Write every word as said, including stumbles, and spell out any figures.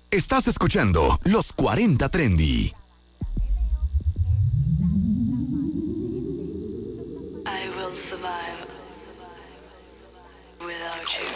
Estás escuchando Los cuarenta Trendy. I will survive without you.